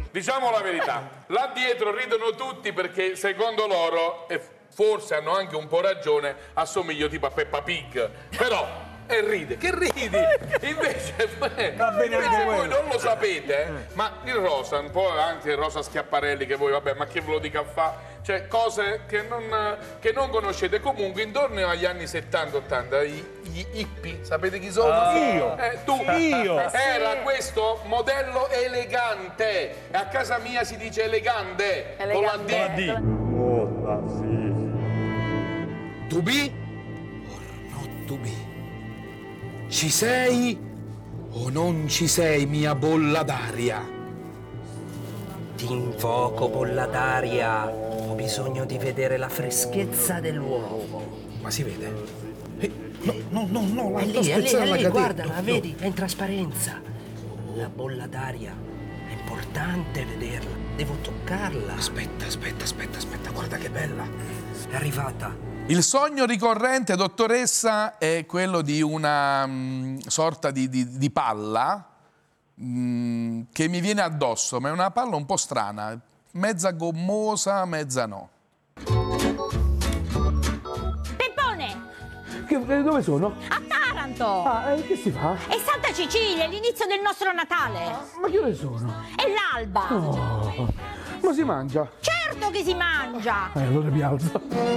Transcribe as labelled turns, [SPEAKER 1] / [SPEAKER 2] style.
[SPEAKER 1] diciamo la verità, là dietro ridono tutti perché secondo loro, e forse hanno anche un po' ragione, assomiglio tipo a Peppa Pig, però... E ride, che ridi? Invece voi non lo sapete, ma il rosa, un po' anche il rosa Schiaparelli che voi, vabbè, ma che ve lo dica a fa? Cioè, cose che non conoscete. Comunque, intorno agli anni 70-80, gli hippie, sapete chi sono?
[SPEAKER 2] Io!
[SPEAKER 1] Tu!
[SPEAKER 2] Io!
[SPEAKER 1] Era questo modello elegante. E a casa mia si dice elegante. Con la D.
[SPEAKER 3] To be or not to be? Ci sei o non ci sei, mia bolla d'aria?
[SPEAKER 4] Ti invoco, bolla d'aria. Ho bisogno di vedere la freschezza dell'uovo.
[SPEAKER 3] Ma si vede? No,
[SPEAKER 4] È
[SPEAKER 3] l'altro
[SPEAKER 4] lì,
[SPEAKER 3] spezzare la catena.
[SPEAKER 4] guardala,
[SPEAKER 3] No.
[SPEAKER 4] vedi? È in trasparenza. La bolla d'aria. È importante vederla. Devo toccarla.
[SPEAKER 3] Aspetta, guarda che bella.
[SPEAKER 4] È arrivata.
[SPEAKER 3] Il sogno ricorrente, dottoressa, è quello di una sorta di palla che mi viene addosso, ma è una palla un po' strana, mezza gommosa, mezza no.
[SPEAKER 5] Peppone!
[SPEAKER 2] Dove sono?
[SPEAKER 5] A Taranto!
[SPEAKER 2] Ah, che si fa?
[SPEAKER 5] È Santa Cecilia, è l'inizio del nostro Natale!
[SPEAKER 2] Ma che ore sono?
[SPEAKER 5] È l'alba!
[SPEAKER 2] Oh, ma si mangia?
[SPEAKER 5] Certo che si mangia!
[SPEAKER 2] Allora mi alzo.